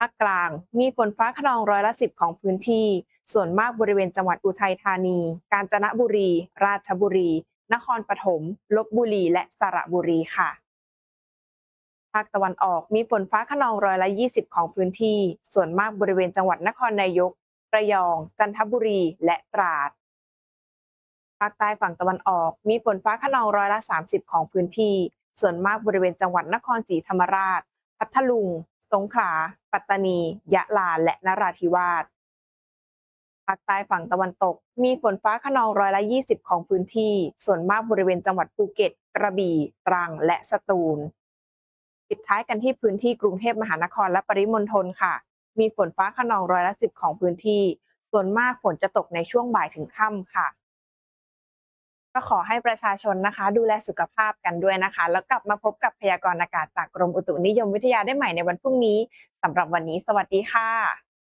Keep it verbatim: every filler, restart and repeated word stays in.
ภาคกลางมีฝนฟ้าคะนองร้อยละสิบของพื้นที่ส่วนมากบริเวณจังหวัดอุทัยธานีกาญจนบุรีราชบุรีนครปฐมลพบุรีและสระบุรีค่ะภาคตะวันออกมีฝนฟ้าคะนองร้อยละยี่สิบของพื้นที่ส่วนมากบริเวณจังหวัดนครนายกระยองจันทบุรีและตราดภาคใต้ฝั่งตะวันออกมีฝนฟ้าคะนองร้อยละสามสิบของพื้นที่ส่วนมากบริเวณจังหวัดนครศรีธรรมราชพัทลุงสงขลาปัตตานียะลาและนราธิวาสภาคใต้ฝั่งตะวันตกมีฝนฟ้าคะนองร้อยละยี่สิบของพื้นที่ส่วนมากบริเวณจังหวัดภูเก็ตกระบี่ตรังและสตูลปิดท้ายกันที่พื้นที่กรุงเทพมหานครและปริมณฑลค่ะมีฝนฟ้าคะนองร้อยละสิบของพื้นที่ส่วนมากฝนจะตกในช่วงบ่ายถึงค่ำค่ะก็ขอให้ประชาชนนะคะดูแลสุขภาพกันด้วยนะคะแล้วกลับมาพบกับพยากรณ์อากาศจากกรมอุตุนิยมวิทยาได้ใหม่ในวันพรุ่งนี้สำหรับวันนี้สวัสดีค่ะ